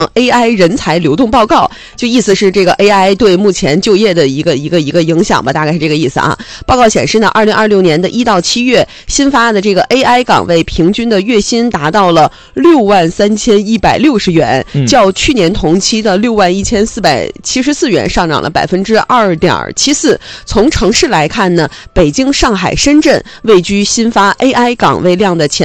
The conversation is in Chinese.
AI 人才流动报告，就意思是这个 AI 对目前就业的一个影响吧，大概是这个意思啊。报告显示呢，2026年的1到7月新发的这个 AI 岗位平均的月薪达到了63160元，较去年同期的61474元上涨了2.74%。从城市来看呢，北京、上海、深圳位居新发 AI 岗位量的前